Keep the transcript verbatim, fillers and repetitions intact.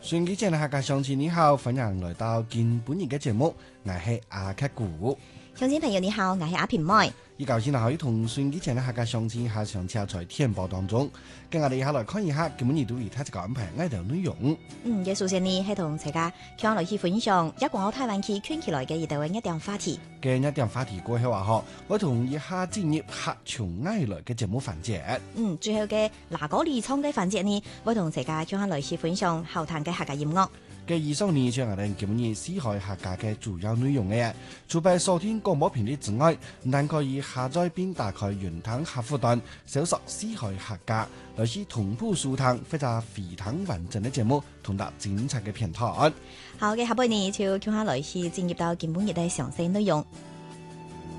順機前嘅客家鄉親你好，歡迎來到今本日嘅節目，我係阿克古。 鄉親朋友你好，我係阿平妹。 依舊先可以同順機前嘅客家鄉親下上車在天報當中，跟我哋一下來看一下今本日對於他這個安排愛條內容。 嗯，嘅首先呢係同大家向來去分享一廣澳台灣區圈起來嘅一條一點話題。 嘅一點話題過後話嗬，我同一下進入客從愛來嘅節目環節。 嗯，最後嘅嗱嗰離創嘅環節呢，我同大家向來去分享後談嘅客家音樂。 嘅以上呢，就係我哋今日四海客家嘅主要內容嘅。除咗收聽廣播頻率之外，但可以下載並打開雲端客戶端，搜索四海客家，來是同步收聽或者非常完整嘅節目，同埋精彩嘅片段。 好嘅，下半年就叫下來是進入到今本日嘅詳細內容。